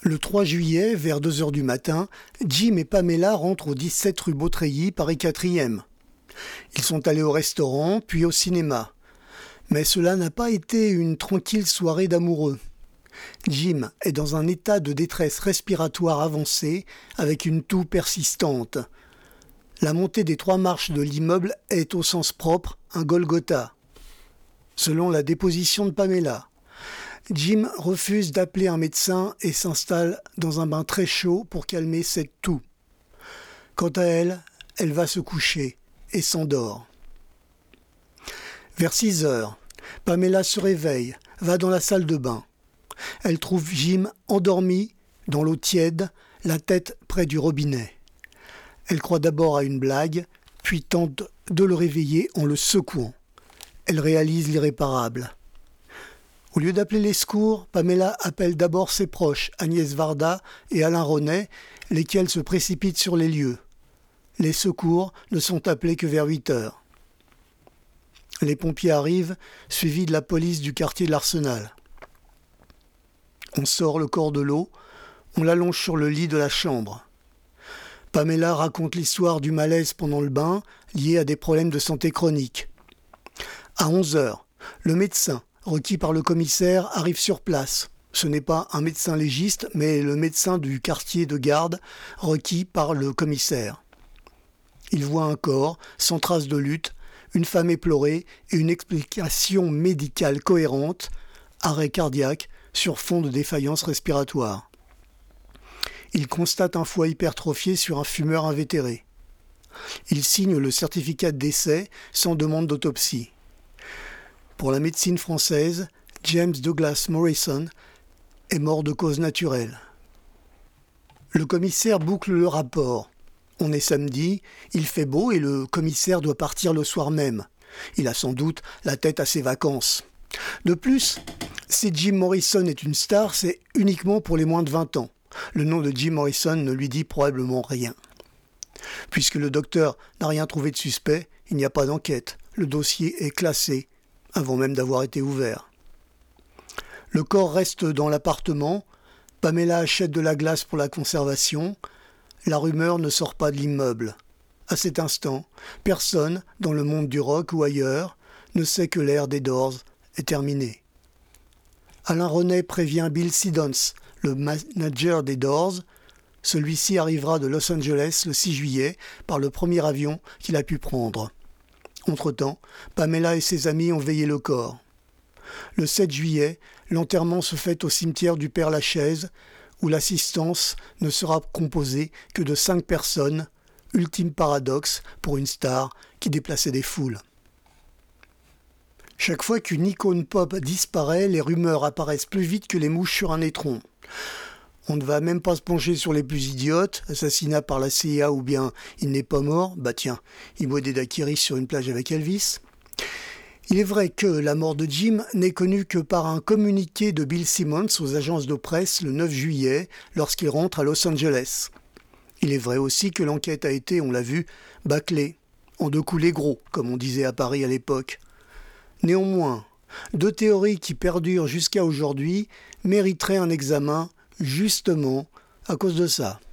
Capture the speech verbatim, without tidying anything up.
Le trois juillet, vers deux heures du matin, Jim et Pamela rentrent au dix-sept rue Beautreilly, Paris quatrième. Ils sont allés au restaurant, puis au cinéma. Mais cela n'a pas été une tranquille soirée d'amoureux. Jim est dans un état de détresse respiratoire avancée, avec une toux persistante. La montée des trois marches de l'immeuble est au sens propre un Golgotha. Selon la déposition de Pamela, Jim refuse d'appeler un médecin et s'installe dans un bain très chaud pour calmer cette toux. Quant à elle, elle va se coucher et s'endort. Vers six heures, Pamela se réveille, va dans la salle de bain. Elle trouve Jim endormi, dans l'eau tiède, la tête près du robinet. Elle croit d'abord à une blague, puis tente de le réveiller en le secouant. Elle réalise l'irréparable. Au lieu d'appeler les secours, Pamela appelle d'abord ses proches, Agnès Varda et Alain Renet, lesquels se précipitent sur les lieux. Les secours ne sont appelés que vers huit heures. Les pompiers arrivent, suivis de la police du quartier de l'Arsenal. On sort le corps de l'eau, on l'allonge sur le lit de la chambre. Pamela raconte l'histoire du malaise pendant le bain, lié à des problèmes de santé chronique. À onze heures, le médecin, requis par le commissaire, arrive sur place. Ce n'est pas un médecin légiste, mais le médecin du quartier de garde, requis par le commissaire. Il voit un corps, sans trace de lutte, une femme éplorée et une explication médicale cohérente, arrêt cardiaque sur fond de défaillance respiratoire. Il constate un foie hypertrophié sur un fumeur invétéré. Il signe le certificat de décès sans demande d'autopsie. Pour la médecine française, James Douglas Morrison est mort de cause naturelle. Le commissaire boucle le rapport. On est samedi, il fait beau et le commissaire doit partir le soir même. Il a sans doute la tête à ses vacances. De plus, si Jim Morrison est une star, c'est uniquement pour les moins de vingt ans. Le nom de Jim Morrison ne lui dit probablement rien. Puisque le docteur n'a rien trouvé de suspect, il n'y a pas d'enquête. Le dossier est classé, avant même d'avoir été ouvert. Le corps reste dans l'appartement. Pamela achète de la glace pour la conservation. La rumeur ne sort pas de l'immeuble. À cet instant, personne, dans le monde du rock ou ailleurs, ne sait que l'ère des Doors est terminée. Alain Renet prévient Bill Siddons, le manager des Doors. Celui-ci arrivera de Los Angeles le six juillet par le premier avion qu'il a pu prendre. Entre-temps, Pamela et ses amis ont veillé le corps. Le sept juillet, l'enterrement se fait au cimetière du Père-Lachaise, où l'assistance ne sera composée que de cinq personnes, ultime paradoxe pour une star qui déplaçait des foules. Chaque fois qu'une icône pop disparaît, les rumeurs apparaissent plus vite que les mouches sur un étron. On ne va même pas se pencher sur les plus idiotes, assassinat par la C I A ou bien il n'est pas mort, bah tiens, il boit des daiquiris sur une plage avec Elvis. Il est vrai que la mort de Jim n'est connue que par un communiqué de Bill Simmons aux agences de presse le neuf juillet lorsqu'il rentre à Los Angeles. Il est vrai aussi que l'enquête a été, on l'a vu, bâclée, en deux coups les gros, comme on disait à Paris à l'époque. Néanmoins, deux théories qui perdurent jusqu'à aujourd'hui mériteraient un examen justement à cause de ça.